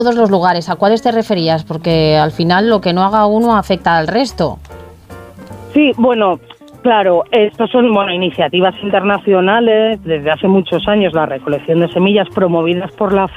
todos los lugares. ¿A cuáles te referías? Porque al final lo que no haga uno afecta al resto. Sí, bueno, claro, estos son iniciativas internacionales desde hace muchos años, la recolección de semillas promovidas por la